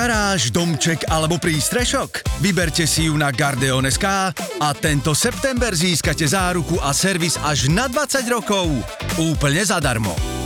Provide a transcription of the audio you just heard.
Garáž, domček alebo prístrešok? Vyberte si ju na Gardeon.sk a tento september získate záruku a servis až na 20 rokov. Úplne zadarmo.